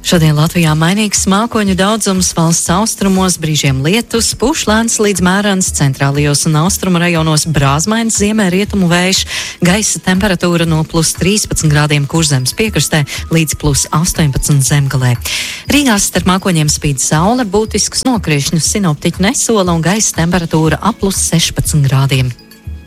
Šodien Latvijā mainīgs mākoņu daudzums, valsts austrumos brīžiem lietus, pūš lēns līdz mērens, centrālajos un austrumu rajonos brāzmains ziemeļrietumu vējš, gaisa temperatūra no +13 grādiem Kurzemes piekrastē līdz +18 Zemgalē. Rīgā starp mākoņiem spīd saule, būtiskus nokrišņus sinoptiķi nesola un gaisa temperatūra ap +16 grādiem.